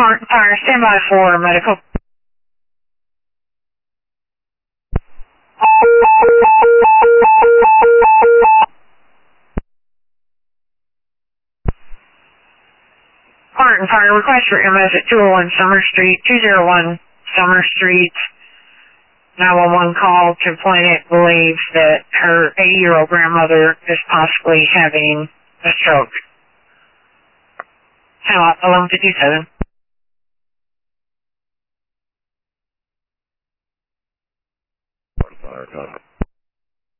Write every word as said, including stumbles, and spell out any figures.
Martin Fire, stand by for medical. Martin Fire, request for M S at two oh one Summer Street, two oh one Summer Street. nine one one call to Planet believes that her eighty-year-old grandmother is possibly having a stroke. Hello, eleven fifty-seven.